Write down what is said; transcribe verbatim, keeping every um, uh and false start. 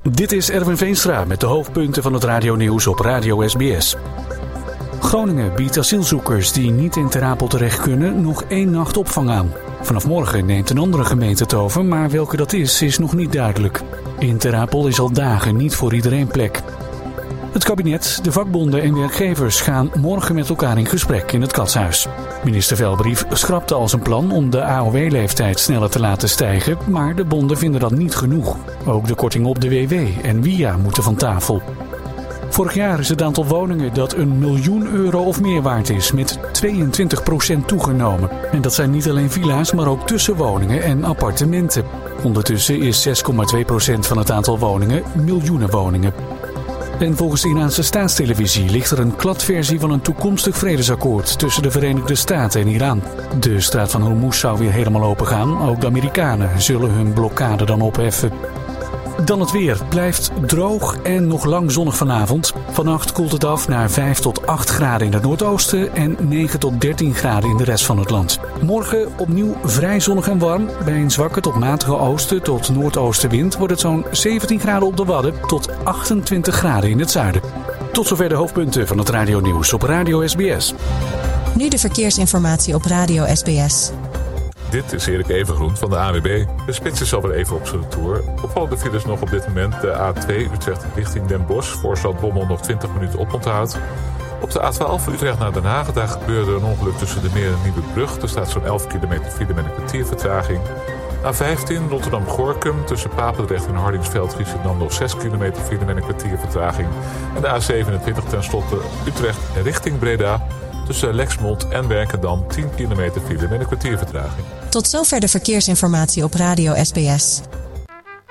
Dit is Erwin Veenstra met de hoofdpunten van het radionieuws op Radio S B S. Groningen biedt asielzoekers die niet in Ter Apel terecht kunnen nog één nacht opvang aan. Vanaf morgen neemt een andere gemeente het over, maar welke dat is, is nog niet duidelijk. In Ter Apel is al dagen niet voor iedereen plek. Het kabinet, de vakbonden en werkgevers gaan morgen met elkaar in gesprek in het Katshuis. Minister Velbrief schrapte al zijn plan om de A O W-leeftijd sneller te laten stijgen, maar de bonden vinden dat niet genoeg. Ook de korting op de W W en W I A moeten van tafel. Vorig jaar is het aantal woningen dat een miljoen euro of meer waard is met tweeëntwintig procent toegenomen. En dat zijn niet alleen villa's, maar ook tussenwoningen en appartementen. Ondertussen is zes komma twee procent van het aantal woningen miljoenen woningen. En volgens de Iraanse staatstelevisie ligt er een kladversie van een toekomstig vredesakkoord tussen de Verenigde Staten en Iran. De straat van Hormuz zou weer helemaal open gaan. Ook de Amerikanen zullen hun blokkade dan opheffen. Dan het weer. Blijft droog en nog lang zonnig vanavond. Vannacht koelt het af naar vijf tot acht graden in het noordoosten en negen tot dertien graden in de rest van het land. Morgen opnieuw vrij zonnig en warm. Bij een zwakke tot matige oosten tot noordoostenwind wordt het zo'n zeventien graden op de Wadden tot achtentwintig graden in het zuiden. Tot zover de hoofdpunten van het radionieuws op Radio S B S. Nu de verkeersinformatie op Radio S B S. Dit is Erik Evengroen van de A N W B. De spits is alweer even op zijn retour. Opvallende files nog op dit moment de A twee Utrecht richting Den Bosch. Voor Stadbommel nog twintig minuten oponthoud. Op de A twaalf Utrecht naar Den Haag. Daar gebeurde een ongeluk tussen de Meer en Nieuwebrug. Er staat zo'n elf kilometer file met een kwartier vertraging. A vijftien Rotterdam-Gorkum tussen Papendrecht en Hardingsveld-Giessendam dan nog zes kilometer file met een kwartier vertraging. En de A zevenentwintig ten slotte Utrecht richting Breda. Tussen Lexmond en Werkendam tien kilometer file met een kwartier vertraging. Tot zover de verkeersinformatie op Radio S B S.